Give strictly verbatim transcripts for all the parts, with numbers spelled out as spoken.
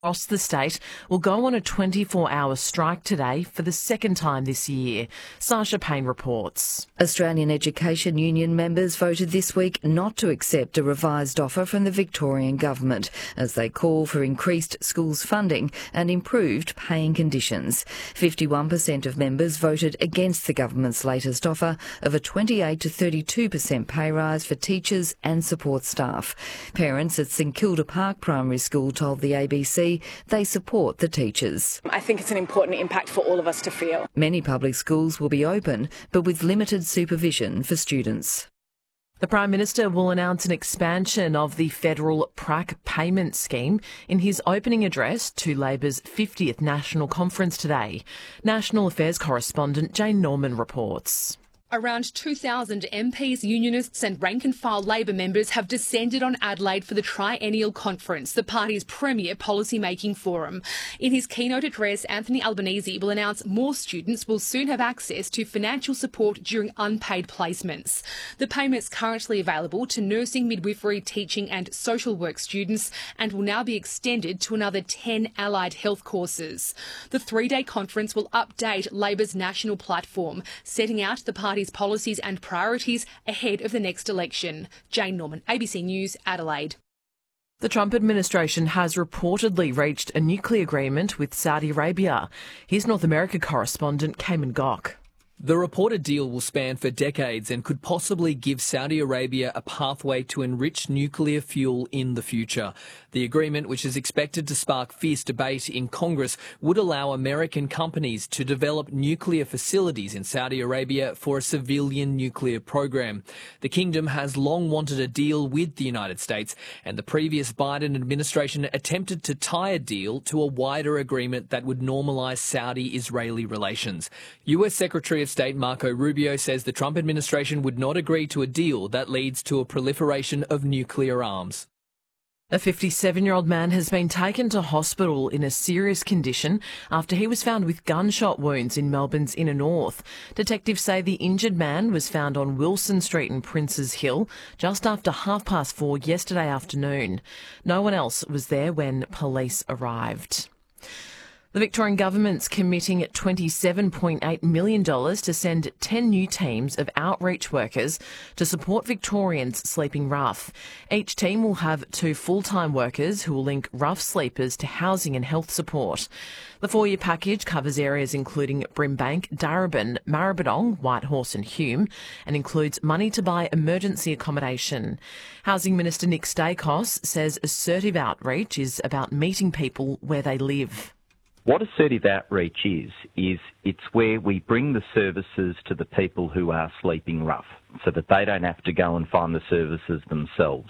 Across the state will go on a twenty-four hour strike today for the second time this year. Sasha Payne reports. Australian Education Union members voted this week not to accept a revised offer from the Victorian Government as they call for increased schools funding and improved paying conditions. fifty-one percent of members voted against the government's latest offer of a twenty-eight to thirty-two percent pay rise for teachers and support staff. Parents at St Kilda Park Primary School told the A B C they support the teachers. I think it's an important impact for all of us to feel. Many public schools will be open, but with limited supervision for students. The Prime Minister will announce an expansion of the federal P R A C payment scheme in his opening address to Labor's fiftieth National Conference today. National Affairs correspondent Jane Norman reports. Around two thousand M Ps, unionists and rank-and-file Labor members have descended on Adelaide for the Triennial Conference, the party's premier policy-making forum. In his keynote address, Anthony Albanese will announce more students will soon have access to financial support during unpaid placements. The payment's currently available to nursing, midwifery, teaching and social work students and will now be extended to another ten allied health courses. The three-day conference will update Labor's national platform, setting out the party's policies and priorities ahead of the next election. Jane Norman, A B C News, Adelaide. The Trump administration has reportedly reached a nuclear agreement with Saudi Arabia. Here's North America correspondent Cayman Gok. The reported deal will span for decades and could possibly give Saudi Arabia a pathway to enrich nuclear fuel in the future. The agreement, which is expected to spark fierce debate in Congress, would allow American companies to develop nuclear facilities in Saudi Arabia for a civilian nuclear program. The kingdom has long wanted a deal with the United States, and the previous Biden administration attempted to tie a deal to a wider agreement that would normalise Saudi-Israeli relations. U S Secretary of State Marco Rubio says the Trump administration would not agree to a deal that leads to a proliferation of nuclear arms. A fifty-seven-year-old man has been taken to hospital in a serious condition after he was found with gunshot wounds in Melbourne's inner north. Detectives say the injured man was found on Wilson Street in Princes Hill just after half past four yesterday afternoon. No one else was there when police arrived. The Victorian Government's committing twenty-seven point eight million dollars to send ten new teams of outreach workers to support Victorians sleeping rough. Each team will have two full-time workers who will link rough sleepers to housing and health support. The four-year package covers areas including Brimbank, Darebin, Maribyrnong, Whitehorse and Hume, and includes money to buy emergency accommodation. Housing Minister Nick Stakos says assertive outreach is about meeting people where they live. What assertive outreach is, is it's where we bring the services to the people who are sleeping rough so that they don't have to go and find the services themselves.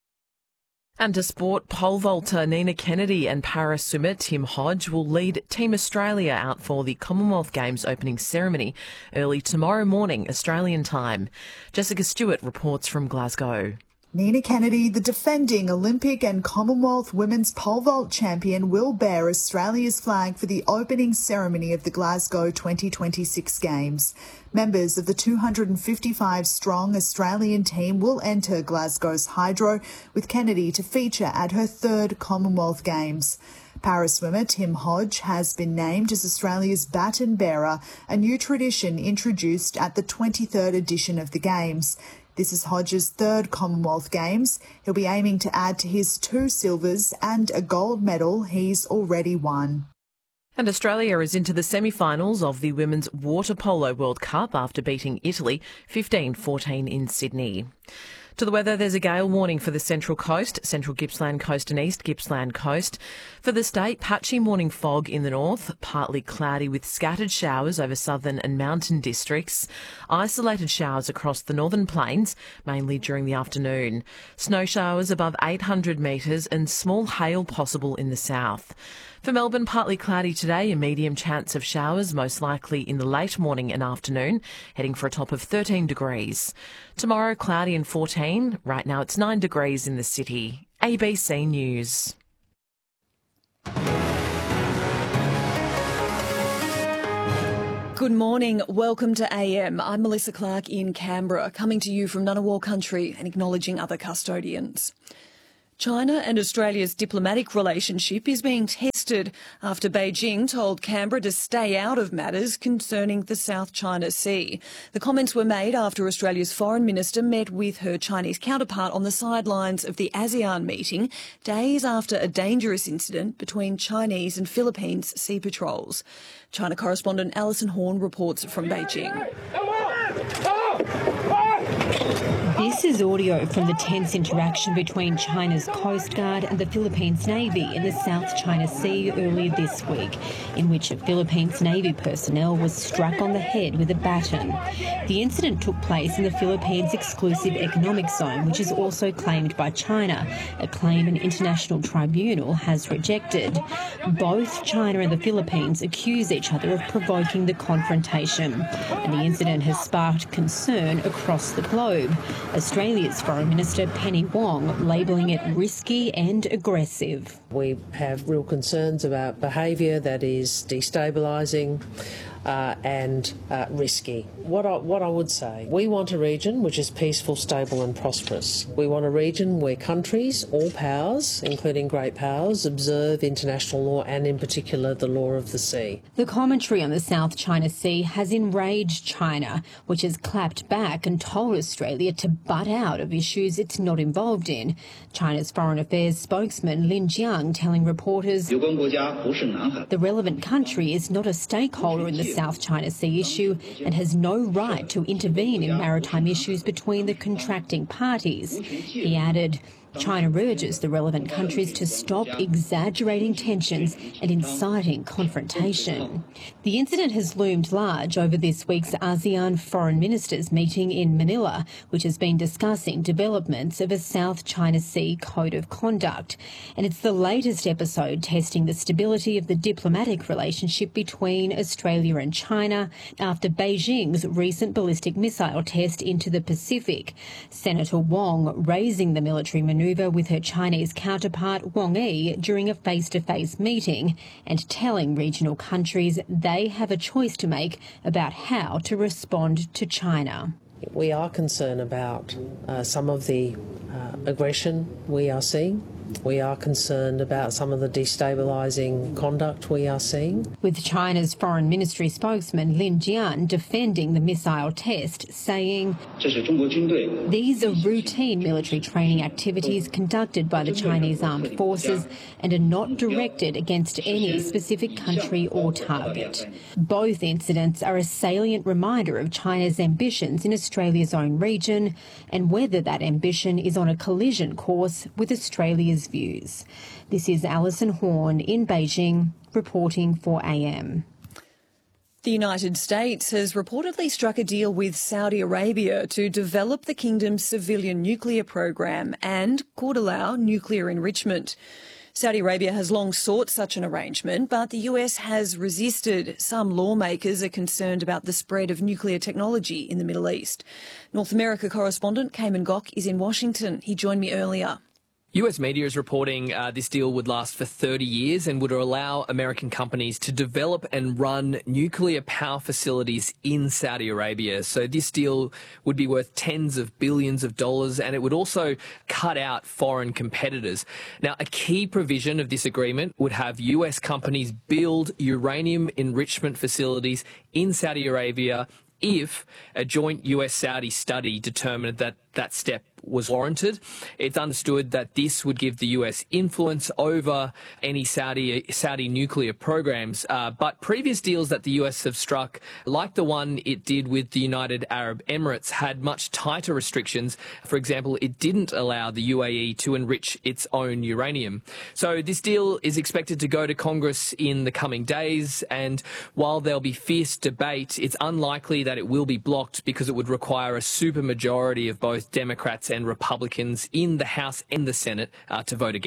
And to sport, pole vaulter Nina Kennedy and para swimmer Tim Hodge will lead Team Australia out for the Commonwealth Games opening ceremony early tomorrow morning, Australian time. Jessica Stewart reports from Glasgow. Nina Kennedy, the defending Olympic and Commonwealth women's pole vault champion, will bear Australia's flag for the opening ceremony of the Glasgow twenty twenty-six Games. Members of the two hundred fifty-five strong Australian team will enter Glasgow's Hydro, with Kennedy to feature at her third Commonwealth Games. Paraswimmer Tim Hodge has been named as Australia's baton bearer, a new tradition introduced at the twenty-third edition of the Games. This is Hodge's third Commonwealth Games. He'll be aiming to add to his two silvers and a gold medal he's already won. And Australia is into the semi-finals of the Women's Water Polo World Cup after beating Italy fifteen fourteen in Sydney. To the weather, there's a gale warning for the Central Coast, Central Gippsland Coast and East Gippsland Coast. For the state, patchy morning fog in the north, partly cloudy with scattered showers over southern and mountain districts. Isolated showers across the northern plains, mainly during the afternoon. Snow showers above eight hundred metres and small hail possible in the south. For Melbourne, partly cloudy today, a medium chance of showers, most likely in the late morning and afternoon, heading for a top of thirteen degrees. Tomorrow, cloudy and fourteen. Right now, it's nine degrees in the city. A B C News. Good morning. Welcome to A M. I'm Melissa Clark in Canberra, coming to you from Ngunnawal country and acknowledging other custodians. China and Australia's diplomatic relationship is being tested after Beijing told Canberra to stay out of matters concerning the South China Sea. The comments were made after Australia's foreign minister met with her Chinese counterpart on the sidelines of the ASEAN meeting, days after a dangerous incident between Chinese and Philippines sea patrols. China correspondent Alison Horn reports from Beijing. This is audio from the tense interaction between China's Coast Guard and the Philippines Navy in the South China Sea earlier this week, in which a Philippines Navy personnel was struck on the head with a baton. The incident took place in the Philippines' exclusive economic zone, which is also claimed by China, a claim an international tribunal has rejected. Both China and the Philippines accuse each other of provoking the confrontation, and the incident has sparked concern across the globe. Australia's Foreign Minister Penny Wong labelling it risky and aggressive. We have real concerns about behaviour that is destabilising uh, and uh, risky. What I, what I would say, we want a region which is peaceful, stable and prosperous. We want a region where countries, all powers, including great powers, observe international law and in particular the law of the sea. The commentary on the South China Sea has enraged China, which has clapped back and told Australia to butt out of issues it's not involved in. China's Foreign Affairs spokesman Lin Jiang telling reporters the relevant country is not a stakeholder in the South China Sea issue and has no right to intervene in maritime issues between the contracting parties. He added, China urges the relevant countries to stop exaggerating tensions and inciting confrontation. The incident has loomed large over this week's ASEAN foreign ministers meeting in Manila, which has been discussing developments of a South China Sea Code of Conduct. And it's the latest episode testing the stability of the diplomatic relationship between Australia and China after Beijing's recent ballistic missile test into the Pacific. Senator Wong raising the military manoeuvre with her Chinese counterpart Wang Yi during a face-to-face meeting and telling regional countries they have a choice to make about how to respond to China. We are concerned about uh, some of the uh, aggression we are seeing. We are concerned about some of the destabilising conduct we are seeing. With China's Foreign Ministry spokesman Lin Jian defending the missile test, saying these are routine military training activities conducted by the Chinese armed forces and are not directed against any specific country or target. Both incidents are a salient reminder of China's ambitions in Australia's own region and whether that ambition is on a collision course with Australia's views. This is Alison Horn in Beijing, reporting for A M. The United States has reportedly struck a deal with Saudi Arabia to develop the kingdom's civilian nuclear program and could allow nuclear enrichment. Saudi Arabia has long sought such an arrangement, but the U S has resisted. Some lawmakers are concerned about the spread of nuclear technology in the Middle East. North America correspondent Cayman Gok is in Washington. He joined me earlier. U S media is reporting uh, this deal would last for thirty years and would allow American companies to develop and run nuclear power facilities in Saudi Arabia. So this deal would be worth tens of billions of dollars, and it would also cut out foreign competitors. Now, a key provision of this agreement would have U S companies build uranium enrichment facilities in Saudi Arabia if a joint U S-Saudi study determined that that step was warranted. It's understood that this would give the U S influence over any Saudi Saudi nuclear programs. Uh, but previous deals that the U S have struck, like the one it did with the United Arab Emirates, had much tighter restrictions. For example, it didn't allow the U A E to enrich its own uranium. So this deal is expected to go to Congress in the coming days, and while there'll be fierce debate, it's unlikely that it will be blocked because it would require a supermajority of both Democrats and Republicans in the House and the Senate uh, to vote against it.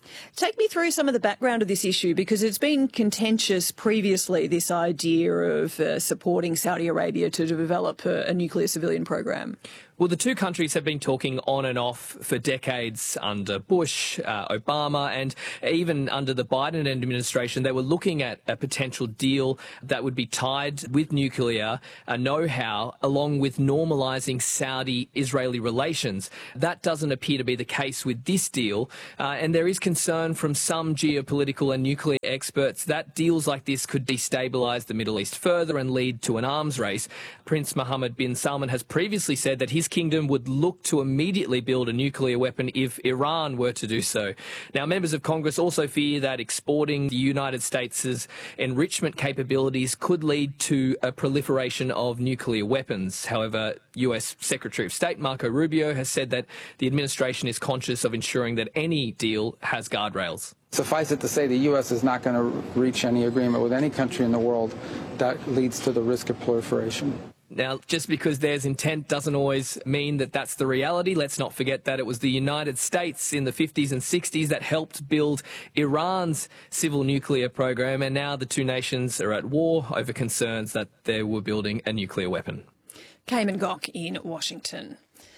Take me through some of the background of this issue, because it's been contentious previously, this idea of uh, supporting Saudi Arabia to develop a, a nuclear civilian program. Well, the two countries have been talking on and off for decades under Bush, uh, Obama, and even under the Biden administration. They were looking at a potential deal that would be tied with nuclear uh, know-how, along with normalising Saudi-Israeli relations. That doesn't appear to be the case with this deal, uh, and there is concern from some geopolitical and nuclear experts that deals like this could destabilise the Middle East further and lead to an arms race. Prince Mohammed bin Salman has previously said that his kingdom would look to immediately build a nuclear weapon if Iran were to do so. Now, members of Congress also fear that exporting the United States' enrichment capabilities could lead to a proliferation of nuclear weapons. However, U S Secretary of State Marco Rubio has said that the administration is conscious of ensuring that any deal has guardrails. Suffice it to say, the U S is not going to reach any agreement with any country in the world that leads to the risk of proliferation. Now, just because there's intent doesn't always mean that that's the reality. Let's not forget that it was the United States in the fifties and sixties that helped build Iran's civil nuclear program, and now the two nations are at war over concerns that they were building a nuclear weapon. Cayman Gok in Washington.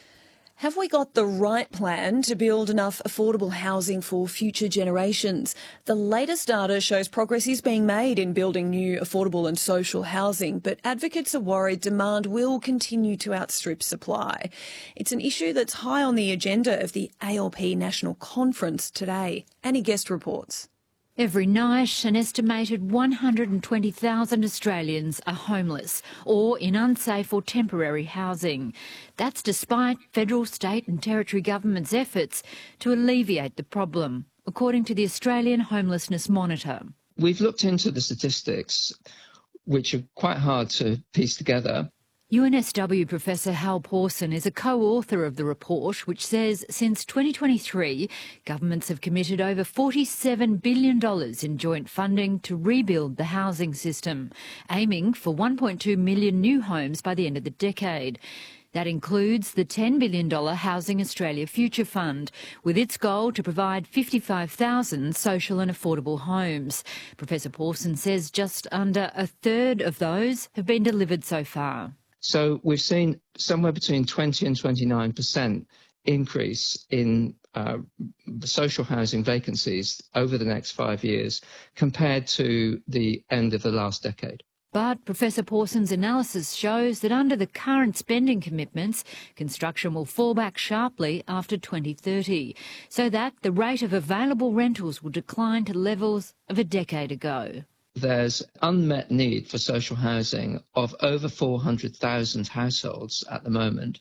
Have we got the right plan to build enough affordable housing for future generations? The latest data shows progress is being made in building new affordable and social housing, but advocates are worried demand will continue to outstrip supply. It's an issue that's high on the agenda of the A L P National Conference today. Annie Guest reports. Every night, an estimated one hundred twenty thousand Australians are homeless or in unsafe or temporary housing. That's despite federal, state and territory governments' efforts to alleviate the problem, according to the Australian Homelessness Monitor. We've looked into the statistics, which are quite hard to piece together. U N S W Professor Hal Pawson is a co-author of the report, which says since twenty twenty-three, governments have committed over forty-seven billion dollars in joint funding to rebuild the housing system, aiming for one point two million new homes by the end of the decade. That includes the ten billion dollars Housing Australia Future Fund, with its goal to provide fifty-five thousand social and affordable homes. Professor Pawson says just under a third of those have been delivered so far. So we've seen somewhere between twenty and twenty-nine percent increase in uh, social housing vacancies over the next five years compared to the end of the last decade. But Professor Pawson's analysis shows that under the current spending commitments, construction will fall back sharply after twenty thirty, so that the rate of available rentals will decline to levels of a decade ago. There's unmet need for social housing of over four hundred thousand households at the moment,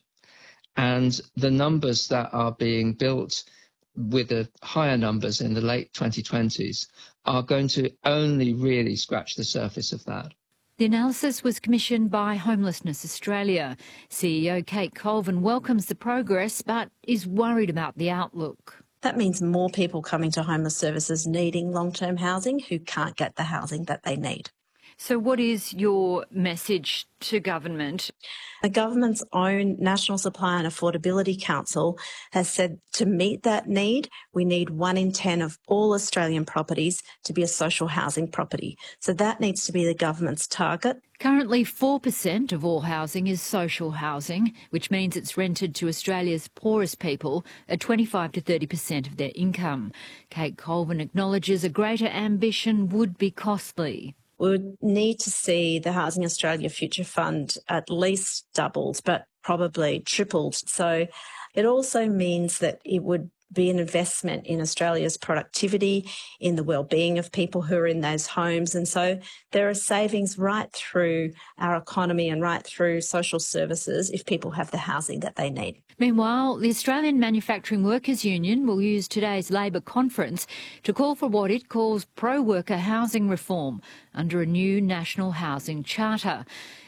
and the numbers that are being built with the higher numbers in the late twenty twenties are going to only really scratch the surface of that. The analysis was commissioned by Homelessness Australia. C E O Kate Colvin welcomes the progress but is worried about the outlook. That means more people coming to homeless services needing long-term housing who can't get the housing that they need. So what is your message to government? The government's own National Supply and Affordability Council has said to meet that need, we need one in ten of all Australian properties to be a social housing property. So that needs to be the government's target. Currently, four percent of all housing is social housing, which means it's rented to Australia's poorest people at twenty-five to thirty percent of their income. Kate Colvin acknowledges a greater ambition would be costly. We would need to see the Housing Australia Future Fund at least doubled, but probably tripled. So it also means that it would be an investment in Australia's productivity, in the well-being of people who are in those homes. And so there are savings right through our economy and right through social services if people have the housing that they need. Meanwhile, the Australian Manufacturing Workers Union will use today's Labor conference to call for what it calls pro-worker housing reform under a new national housing charter.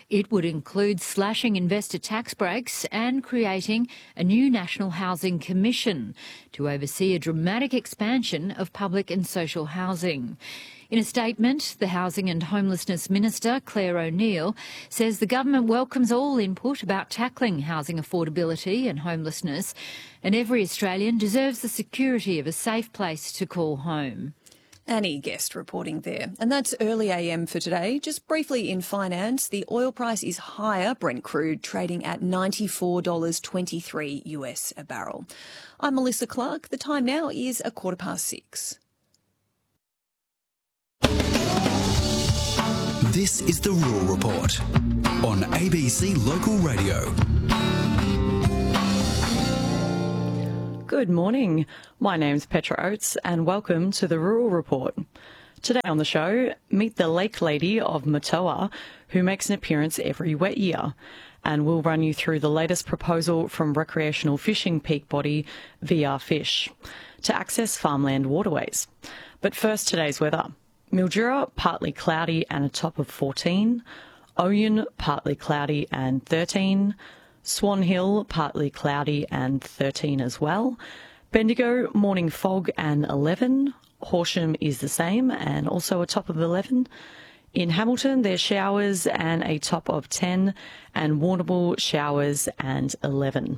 It would include slashing investor tax breaks and creating a new National Housing Commission to oversee a dramatic expansion of public and social housing. In a statement, the Housing and Homelessness Minister, Claire O'Neill, says the government welcomes all input about tackling housing affordability and homelessness, and every Australian deserves the security of a safe place to call home. Annie Guest reporting there. And that's early A M for today. Just briefly in finance, the oil price is higher, Brent crude trading at ninety-four dollars twenty-three US a barrel. I'm Melissa Clark. The time now is a quarter past six. This is the Rural Report on A B C Local Radio. Good morning. My name's Petra Oates and welcome to the Rural Report. Today on the show, meet the Lake Lady of Matoa, who makes an appearance every wet year. And we'll run you through the latest proposal from recreational fishing peak body V R Fish to access farmland waterways. But first, today's weather. Mildura, partly cloudy and a top of fourteen. Oyen, partly cloudy and thirteen. Swan Hill, partly cloudy and thirteen as well. Bendigo, morning fog and eleven. Horsham is the same and also a top of eleven. In Hamilton, there's showers and a top of ten, and Warrnambool, showers and eleven.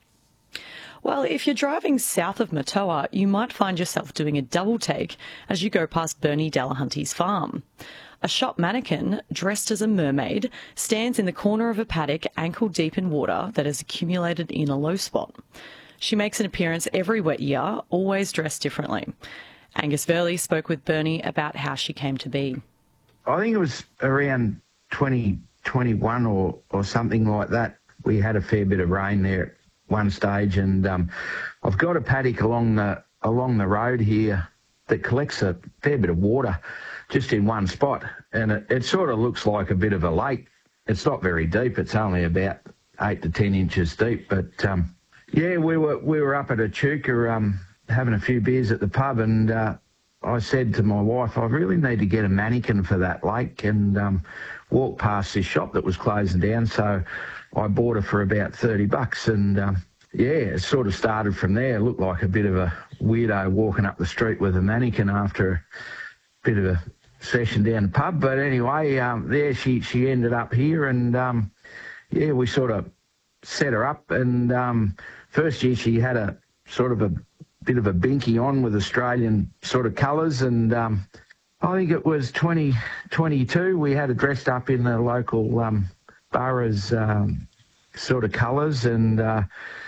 Well, if you're driving south of Matoa, you might find yourself doing a double take as you go past Bernie Delahunty's farm. A shop mannequin, dressed as a mermaid, stands in the corner of a paddock ankle deep in water that has accumulated in a low spot. She makes an appearance every wet year, always dressed differently. Angus Verley spoke with Bernie about how she came to be. I think it was around twenty twenty-one or, or something like that. We had a fair bit of rain there at one stage, and um, I've got a paddock along the along the road here that collects a fair bit of water just in one spot, and it, it sort of looks like a bit of a lake. It's not very deep. It's only about eight to ten inches deep. But um, yeah, we were we were up at Echuca um, having a few beers at the pub, and uh, I said to my wife, I really need to get a mannequin for that lake, and um, walked past this shop that was closing down. So I bought her for about thirty bucks, and um, yeah, it sort of started from there. It looked like a bit of a weirdo walking up the street with a mannequin after a bit of a session down the pub. But anyway, um, there she, she ended up here, and um, yeah, we sort of set her up. And um, first year she had a sort of a bit of a binky on with Australian sort of colours, and um, I think it was twenty twenty-two we had her dressed up in the local um, borough's um, sort of colours, and uh,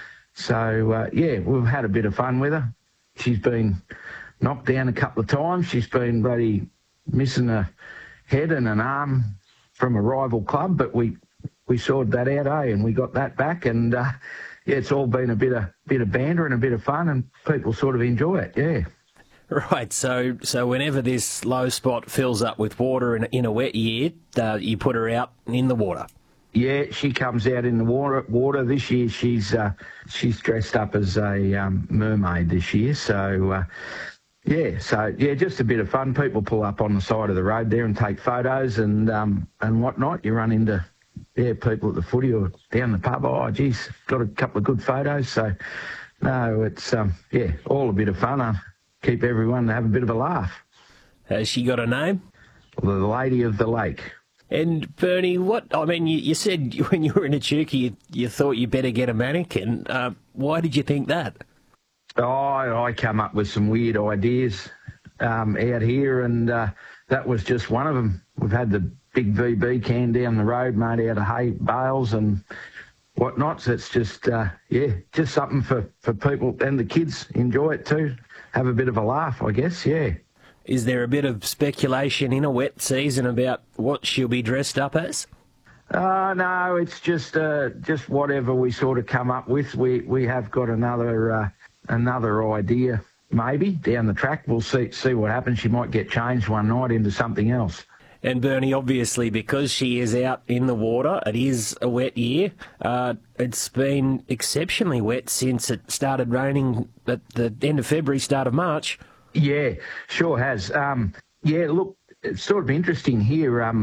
so uh, yeah, we've had a bit of fun with her. She's been knocked down a couple of times. She's been bloody missing a head and an arm from a rival club, but we we sorted that out, eh? And we got that back, and uh, yeah, it's all been a bit of bit of banter and a bit of fun, and people sort of enjoy it, yeah. Right, so so whenever this low spot fills up with water in, in a wet year, uh, you put her out in the water. Yeah, she comes out in the water. Water this year, she's uh, she's dressed up as a um, mermaid this year, so. Uh, Yeah, so, yeah, just a bit of fun. People pull up on the side of the road there and take photos and um, and whatnot. You run into, yeah, people at the footy or down the pub. Oh, geez, got a couple of good photos. So, no, it's, um, yeah, all a bit of fun. I keep everyone to have a bit of a laugh. Has she got a name? The Lady of the Lake. And, Bernie, what, I mean, you, you said when you were in Echuca you, you thought you better get a mannequin. Uh, why did you think that? Oh, I come up with some weird ideas um, out here, and uh, that was just one of them. We've had the big V B can down the road made out of hay bales and whatnot. So it's just, uh, yeah, just something for, for people, and the kids enjoy it too. Have a bit of a laugh, I guess, yeah. Is there a bit of speculation in a wet season about what she'll be dressed up as? Uh, no, it's just uh, just whatever we sort of come up with. We, we have got another... Uh, Another idea, maybe, down the track. We'll see see what happens. She might get changed one night into something else. And Bernie, obviously, because she is out in the water, it is a wet year. Uh, it's been exceptionally wet since it started raining at the end of February, start of March. Yeah, sure has. Um, yeah, look, it's sort of interesting here. Um,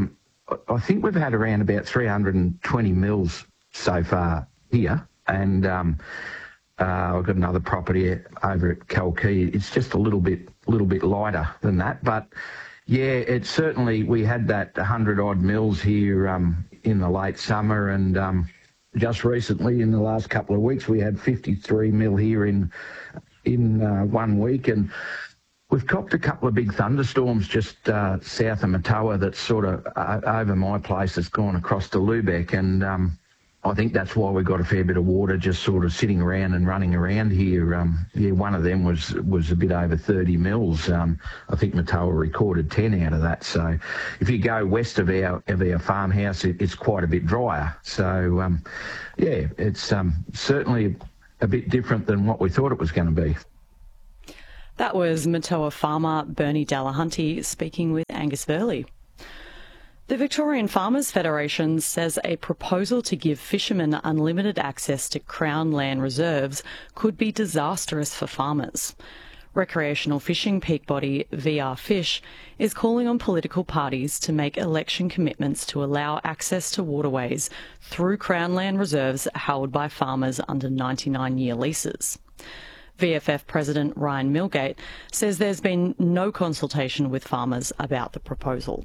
I think we've had around about three hundred twenty mils so far here, and um, uh, I've got another property over at Kalkee. It's just a little bit, little bit lighter than that, but yeah, it's certainly, we had that one hundred odd mils here um, in the late summer, and um, just recently in the last couple of weeks we had fifty-three mil here in in uh, one week, and we've copped a couple of big thunderstorms just uh, south of Matoa that's sort of uh, over my place. It's gone across to Lubeck, and um, I think that's why we got a fair bit of water just sort of sitting around and running around here. Um, yeah, one of them was was a bit over thirty mils. Um, I think Matoa recorded ten out of that. So if you go west of our of our farmhouse, it, it's quite a bit drier. So um, yeah, it's um, certainly a bit different than what we thought it was going to be. That was Matoa farmer Bernie Delahunty speaking with Angus Burley. The Victorian Farmers Federation says a proposal to give fishermen unlimited access to Crown land reserves could be disastrous for farmers. Recreational fishing peak body V R Fish is calling on political parties to make election commitments to allow access to waterways through Crown land reserves held by farmers under ninety-nine year leases. V F F President Ryan Milgate says there's been no consultation with farmers about the proposal.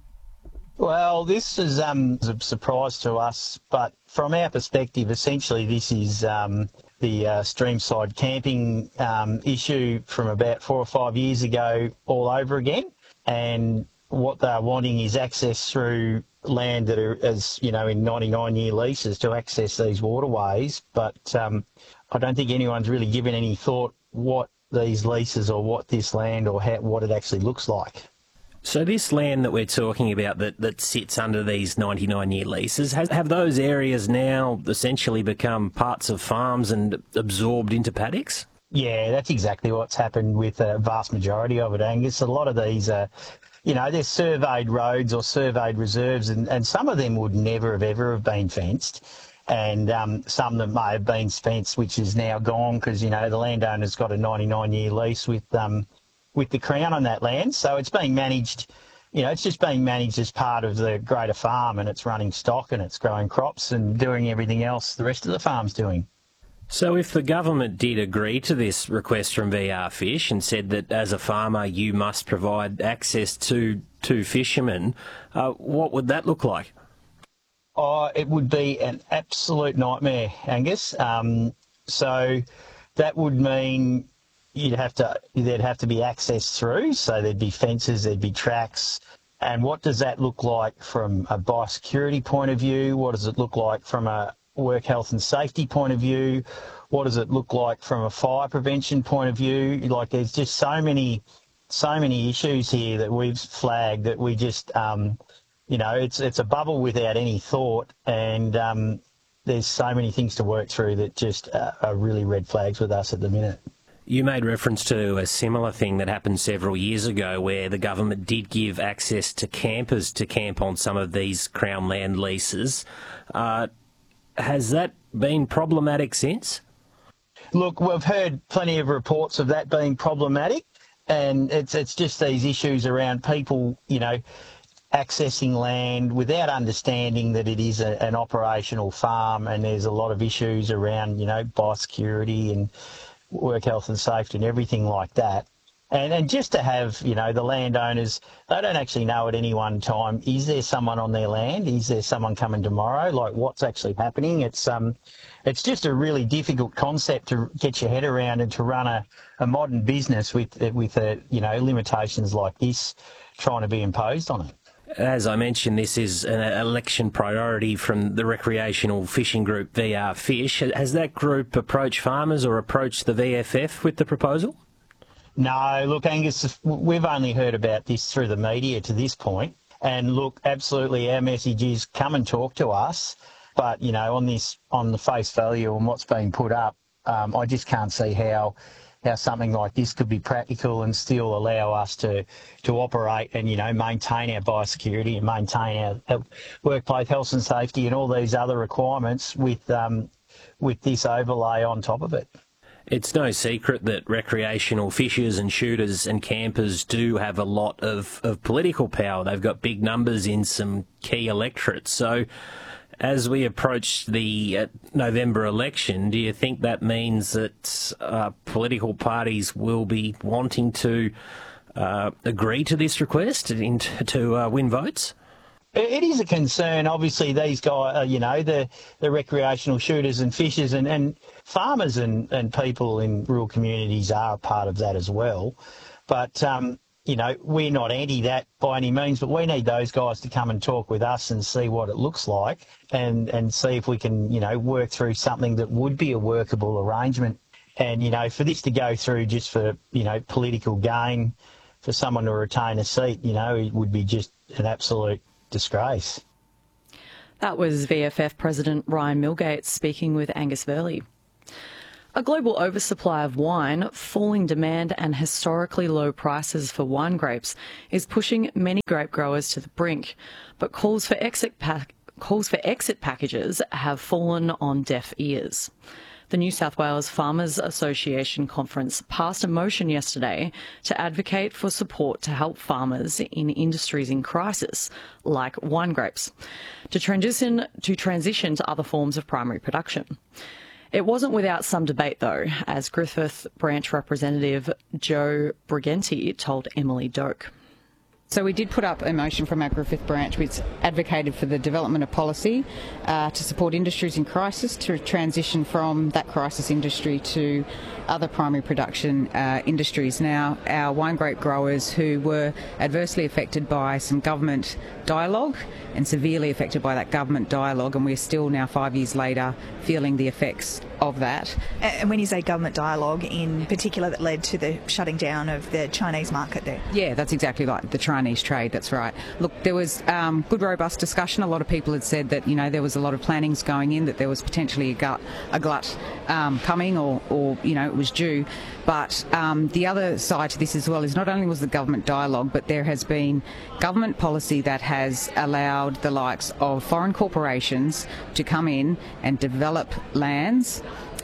Well, this is um, a surprise to us, but from our perspective, essentially this is um, the uh, streamside camping um, issue from about four or five years ago all over again. And what they're wanting is access through land that are, as you know, in ninety-nine year leases to access these waterways. But um, I don't think anyone's really given any thought what these leases or what this land or how, what it actually looks like. So this land that we're talking about that, that sits under these ninety-nine year leases, has, have those areas now essentially become parts of farms and absorbed into paddocks? Yeah, that's exactly what's happened with a vast majority of it, Angus. A lot of these are, you know, they're surveyed roads or surveyed reserves, and, and some of them would never have ever have been fenced. And um, some that may have been fenced, which is now gone because, you know, the landowner's got a ninety-nine year lease with um, with the Crown on that land. So it's being managed, you know, it's just being managed as part of the greater farm, and it's running stock and it's growing crops and doing everything else the rest of the farm's doing. So if the government did agree to this request from V R Fish and said that as a farmer you must provide access to, to fishermen, uh, what would that look like? Oh, it would be an absolute nightmare, Angus. Um, so that would mean you'd have to, there'd have to be access through, so there'd be fences, there'd be tracks. And what does that look like from a biosecurity point of view? What does it look like from a work health and safety point of view? What does it look like from a fire prevention point of view? Like, there's just so many, so many issues here that we've flagged that we just, um, you know, it's it's a bubble without any thought, and um, there's so many things to work through that just uh, are really red flags with us at the minute. You made reference to a similar thing that happened several years ago where the government did give access to campers to camp on some of these Crown land leases. Uh, has that been problematic since? Look, we've heard plenty of reports of that being problematic, and it's it's just these issues around people, you know, accessing land without understanding that it is a, an operational farm, and there's a lot of issues around, you know, biosecurity and work health and safety and everything like that. And and just to have, you know, the landowners, they don't actually know at any one time, is there someone on their land? Is there someone coming tomorrow? Like, what's actually happening? It's um, it's just a really difficult concept to get your head around, and to run a, a modern business with, with a, you know, limitations like this trying to be imposed on it. As I mentioned, this is an election priority from the recreational fishing group V R Fish. Has that group approached farmers or approached the V F F with the proposal? No, look, Angus, we've only heard about this through the media to this point. And look, absolutely, our message is come and talk to us. But, you know, on this, on the face value and what's being put up, um, I just can't see how how something like this could be practical and still allow us to to operate and, you know, maintain our biosecurity and maintain our, our workplace health and safety and all these other requirements with um, with this overlay on top of it. It's no secret that recreational fishers and shooters and campers do have a lot of, of political power. They've got big numbers in some key electorates. So as we approach the uh, November election, do you think that means that uh, political parties will be wanting to uh, agree to this request in, to uh, win votes? It is a concern. Obviously, these guys, uh, you know, the, the recreational shooters and fishers and, and farmers and, and people in rural communities are a part of that as well. But, um, you know, we're not anti that by any means, but we need those guys to come and talk with us and see what it looks like and, and see if we can, you know, work through something that would be a workable arrangement. And, you know, for this to go through just for, you know, political gain, for someone to retain a seat, you know, it would be just an absolute disgrace. That was V F F President Ryan Milgate speaking with Angus Verley. A global oversupply of wine, falling demand and historically low prices for wine grapes is pushing many grape growers to the brink, but calls for exit pack- calls for exit packages have fallen on deaf ears. The New South Wales Farmers Association Conference passed a motion yesterday to advocate for support to help farmers in industries in crisis, like wine grapes, to transition to transition to other forms of primary production. It wasn't without some debate, though, as Griffith Branch Representative Joe Briganti told Emily Doak. So we did put up a motion from our Griffith branch which advocated for the development of policy uh, to support industries in crisis to transition from that crisis industry to other primary production uh, industries. Now, our wine grape growers who were adversely affected by some government dialogue and severely affected by that government dialogue, and we're still now five years later feeling the effects of that. And when you say government dialogue, in particular that led to the shutting down of the Chinese market there? Yeah, that's exactly right, the Chinese trade, that's right. Look, there was um, good robust discussion. A lot of people had said that, you know, there was a lot of plannings going in, that there was potentially a, gut, a glut um, coming or, or, you know, it was due. But um, the other side to this as well is not only was the government dialogue, but there has been government policy that has allowed the likes of foreign corporations to come in and develop lands,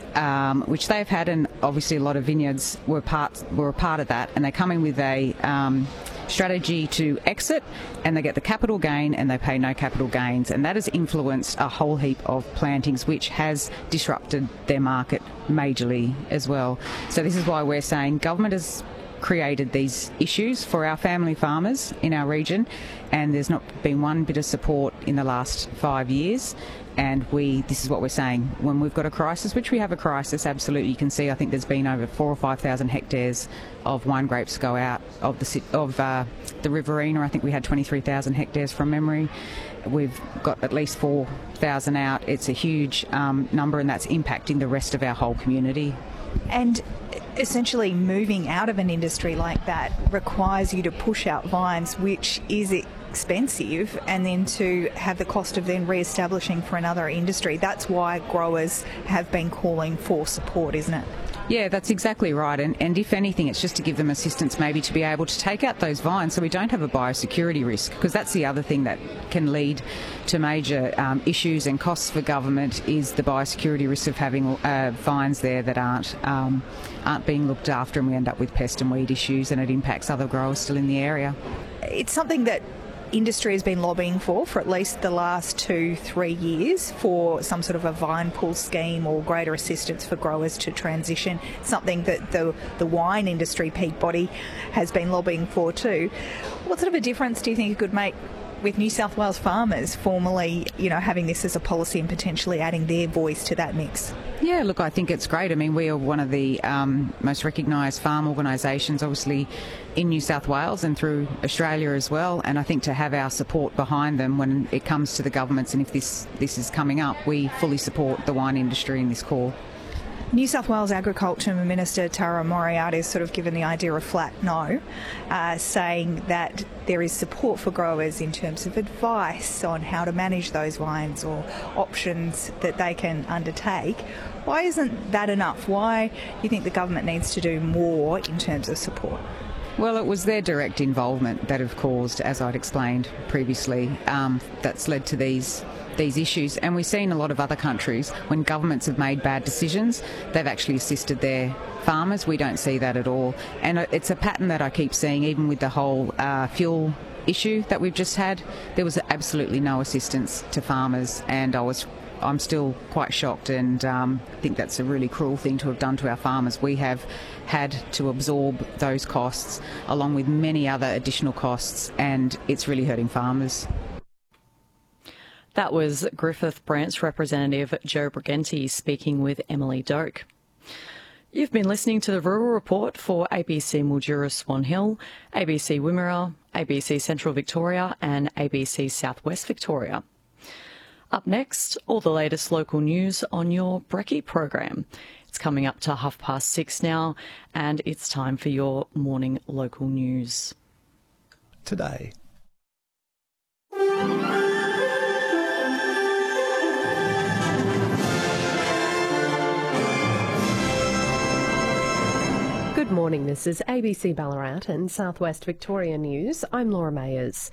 um, which they've had, and obviously a lot of vineyards were part were a part of that, and they come in with a um, strategy to exit, and they get the capital gain and they pay no capital gains, and that has influenced a whole heap of plantings, which has disrupted their market majorly as well. So this is why we're saying government has created these issues for our family farmers in our region, and there's not been one bit of support in the last five years. And we, this is what we're saying, when we've got a crisis, which we have a crisis, absolutely, you can see, I think there's been over four or five thousand hectares of wine grapes go out of the of uh, the Riverina. I think we had twenty-three thousand hectares from memory. We've got at least four thousand out. It's a huge um, number, and that's impacting the rest of our whole community. And essentially moving out of an industry like that requires you to push out vines, which is expensive, and then to have the cost of then re-establishing for another industry. That's why growers have been calling for support, isn't it? Yeah, that's exactly right. And, and if anything, it's just to give them assistance maybe to be able to take out those vines so we don't have a biosecurity risk, because that's the other thing that can lead to major um, issues and costs for government, is the biosecurity risk of having uh, vines there that aren't um, aren't being looked after, and we end up with pest and weed issues, and it impacts other growers still in the area. It's something that industry has been lobbying for for at least the last two, three years for some sort of a vine pool scheme or greater assistance for growers to transition, something that the, the wine industry peak body has been lobbying for too. What sort of a difference do you think it could make with New South Wales farmers formally, you know, having this as a policy and potentially adding their voice to that mix? Yeah, look, I think it's great. I mean, we are one of the um, most recognised farm organisations, obviously, in New South Wales and through Australia as well. And I think to have our support behind them when it comes to the governments, and if this, this is coming up, we fully support the wine industry in this call. New South Wales Agriculture Minister Tara Moriarty has sort of given the idea a flat no, uh, saying that there is support for growers in terms of advice on how to manage those vines or options that they can undertake. Why isn't that enough? Why do you think the government needs to do more in terms of support? Well, it was their direct involvement that have caused, as I'd explained previously, um, that's led to these these issues. And we've seen a lot of other countries, when governments have made bad decisions, they've actually assisted their farmers. We don't see that at all. And it's a pattern that I keep seeing, even with the whole uh, fuel issue that we've just had. There was absolutely no assistance to farmers, and I was I'm still quite shocked, and um, think that's a really cruel thing to have done to our farmers. We have had to absorb those costs along with many other additional costs, and it's really hurting farmers. That was Griffith branch representative Joe Briganti speaking with Emily Doak. You've been listening to the Rural Report for A B C Mildura Swan Hill, A B C Wimmera, A B C Central Victoria and A B C Southwest Victoria. Up next, all the latest local news on your Brekkie program. It's coming up to half past six now, and it's time for your morning local news. Today. Good morning, this is A B C Ballarat and Southwest Victoria News. I'm Laura Mayers.